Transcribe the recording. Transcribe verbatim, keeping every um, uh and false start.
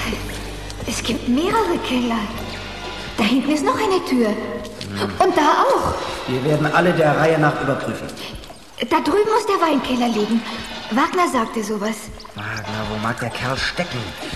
Es gibt mehrere Keller. Da hinten ist noch eine Tür. Hm. Und da auch. Wir werden alle der Reihe nach überprüfen. Da drüben muss der Weinkeller liegen. Wagner sagte sowas. Wagner, wo mag der Kerl stecken?